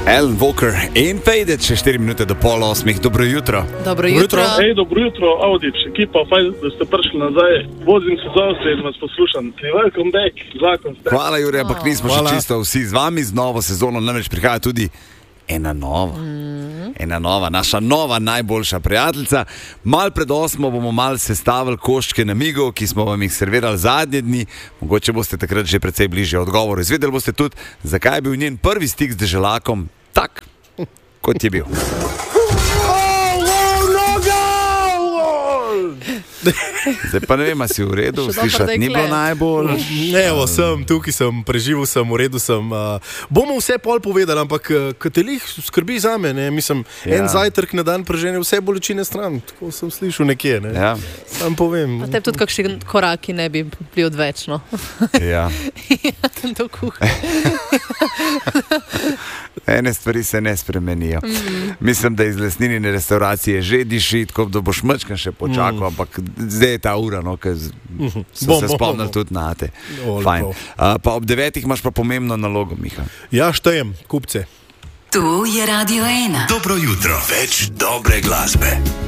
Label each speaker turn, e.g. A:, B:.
A: Alan Walker in Faded, še 4 minute do 7:30. Dobro jutro.
B: Dobro jutro.
C: Dobro jutro, Audič, ekipa, fajn, da ste prišli nazaj. Vozim se z avtom in vas poslušam. Welcome back, zakon ste.
A: Hvala, Jure, ampak nismo še čisto vsi z vami. Z novo sezono namreč prihaja tudi ena nova, naša nova najboljša prijateljica. Mal pred 8 bomo mal sestavili koščke namigov, ki smo vam jih servirali zadnje dni. Mogoče boste takrat že precej bližje odgovoru. Izvedeli boste tudi, zakaj je bil njen prvi stik z deželakom tak, kot je bil. Zdaj pa ne vem, a si v redu, slišati ni bilo najbolj.
D: Evo, tukaj sem, preživel sem, v redu sem. Bomo vse pol povedali, ampak katelih skrbi za me, ne? Mislim, en zajtrk na dan prežene vse bolečine stran, tako sem slišal nekje, ne?
A: Ja.
D: Sam povem.
B: A tebi tudi kakšni koraki ne bi bili odvečno.
A: Ja.
B: Do kuhne.
A: Ene stvari se ne spremenijo. Mislim, da iz lesninine restauracije že diši, tako da boš mačkan še počakal, ampak zdaj je ta ura, no, ker so se spomnili tudi na te. Fajn. Pa ob 9 imaš pa pomembno nalogo, Miha.
D: Ja, štejem, kupce.
E: Tu je Radio 1.
F: Dobro jutro, več dobre glasbe.